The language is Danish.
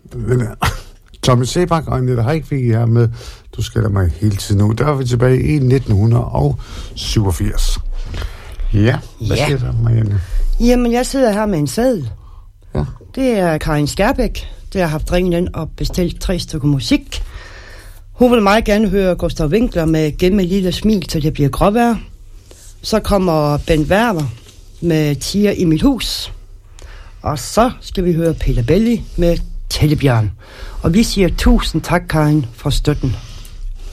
Tommy Sebak og Annette Heikvig her med Du skælder mig hele tiden nu. Der er vi tilbage i 1987. Ja, hvad siger du, Marianne? Jamen, jeg sidder her med en seddel. Ja. Det er Karin Skærbæk, der har haft ringen ind og bestilt 3 stykker musik. Hun vil meget gerne høre Gustav Winkler med Gemme lille smil, til det bliver gråvejr. Så kommer Bent Werver med Tiger i mit hus. Og så skal vi høre Peter Belli med Tællebjørn. Og vi siger 1000 tak, Karin, for støtten.